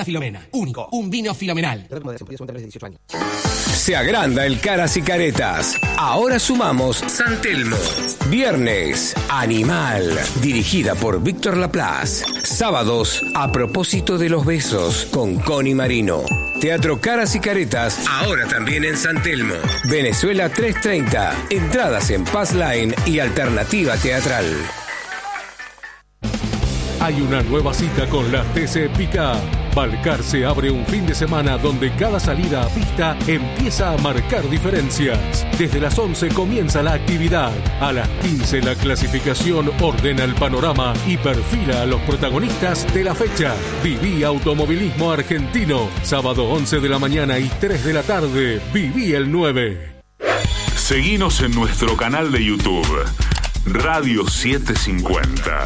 Filomena. Único. Un vino filomenal. Se agranda el Caras y Caretas. Ahora sumamos San Telmo. Viernes, Animal, dirigida por Víctor Laplace. Sábados, A propósito de los besos, con Connie Marino. Teatro Caras y Caretas, ahora también en San Telmo. Venezuela 330. Entradas en Pass Line y Alternativa Teatral. Hay una nueva cita con las TC Pickup. Balcarce abre un fin de semana donde cada salida a pista empieza a marcar diferencias. Desde las 11 comienza la actividad. A las 15 la clasificación ordena el panorama y perfila a los protagonistas de la fecha. Viví Automovilismo Argentino. Sábado 11 de la mañana y 3 de la tarde. Viví el 9. Seguinos en nuestro canal de YouTube. Radio 750.